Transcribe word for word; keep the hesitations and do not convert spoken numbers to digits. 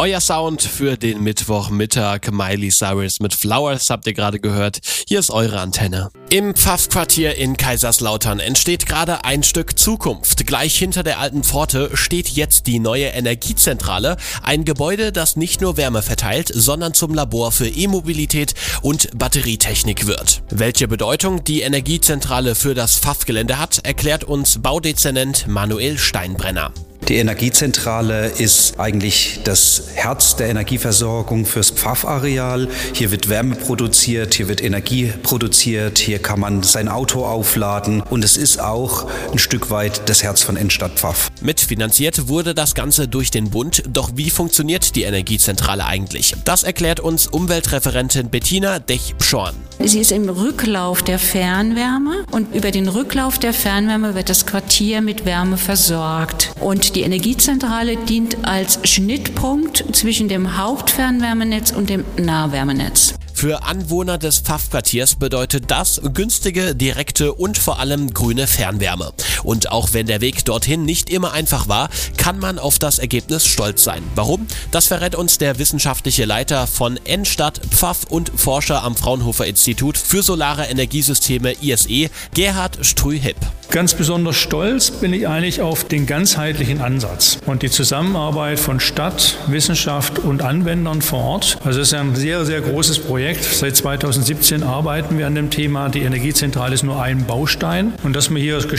Euer Sound für den Mittwochmittag. Miley Cyrus mit Flowers habt ihr gerade gehört. Hier ist eure Antenne. Im Pfaff-Quartier in Kaiserslautern entsteht gerade ein Stück Zukunft. Gleich hinter der alten Pforte steht jetzt die neue Energiezentrale. Ein Gebäude, das nicht nur Wärme verteilt, sondern zum Labor für E-Mobilität und Batterietechnik wird. Welche Bedeutung die Energiezentrale für das Pfaff-Gelände hat, erklärt uns Baudezernent Manuel Steinbrenner. Die Energiezentrale ist eigentlich das Herz der Energieversorgung fürs Pfaffareal. Hier wird Wärme produziert, hier wird Energie produziert, hier kann man sein Auto aufladen und es ist auch ein Stück weit das Herz von Innenstadt Pfaff. Mitfinanziert wurde das Ganze durch den Bund, doch wie funktioniert die Energiezentrale eigentlich? Das erklärt uns Umweltreferentin Bettina Dech-Pschorn. Sie ist im Rücklauf der Fernwärme und über den Rücklauf der Fernwärme wird das Quartier mit Wärme versorgt. Und die Energiezentrale dient als Schnittpunkt zwischen dem Hauptfernwärmenetz und dem Nahwärmenetz. Für Anwohner des Pfaff-Quartiers bedeutet das günstige, direkte und vor allem grüne Fernwärme. Und auch wenn der Weg dorthin nicht immer einfach war, kann man auf das Ergebnis stolz sein. Warum? Das verrät uns der wissenschaftliche Leiter von N-Stadt Pfaff und Forscher am Fraunhofer Institut für Solare Energiesysteme I S E, Gerhard Strüh-Hipp. Ganz besonders stolz bin ich eigentlich auf den ganzheitlichen Ansatz und die Zusammenarbeit von Stadt, Wissenschaft und Anwendern vor Ort. Also es ist ein sehr, sehr großes Projekt. Seit zweitausendsiebzehn arbeiten wir an dem Thema. Die Energiezentrale ist nur ein Baustein und dass wir hier